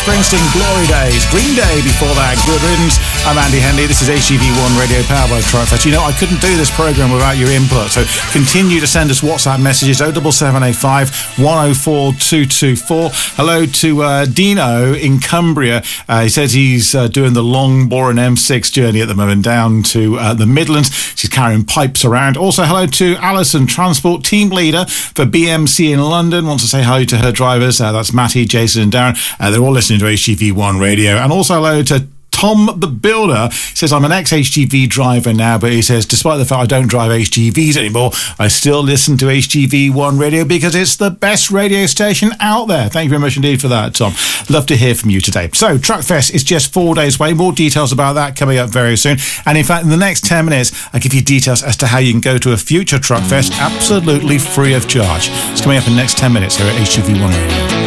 Springsteen, Glory Days. Green Day before that, Good Riddance. I'm Andy Henley. This is HGV1 Radio Powered by Trifest. You know, I couldn't do this programme without your input, so continue to send us WhatsApp messages, 07785 104 224. Hello to Dino in Cumbria. He says he's doing the long, boring M6 journey at the moment down to the Midlands. She's carrying pipes around. Also, hello to Alison, Transport Team Leader for BMC in London. Wants to say hi to her drivers. That's Matty, Jason and Darren. They're all listening to HGV1 Radio. And also hello to Tom the Builder. He says, I'm an ex-HGV driver now, but he says, despite the fact I don't drive HGVs anymore, I still listen to HGV1 Radio because it's the best radio station out there. Thank you very much indeed for that, Tom. Love to hear from you today. So, Truckfest is just 4 days away. More details about that coming up very soon. And in fact, in the next 10 minutes, I'll give you details as to how you can go to a future Truckfest absolutely free of charge. It's coming up in the next 10 minutes here at HGV1 Radio.